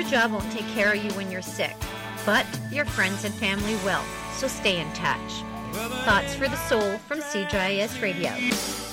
job won't take care of you when you're sick, but your friends and family will, so stay in touch. Thoughts for the Soul from CJIS Radio.